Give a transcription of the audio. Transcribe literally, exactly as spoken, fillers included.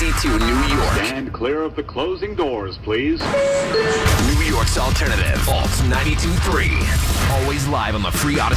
fifty-two New York. Stand clear of the closing doors, please. New York's alternative. Alt ninety-two point three. Always live on the free Odyssey.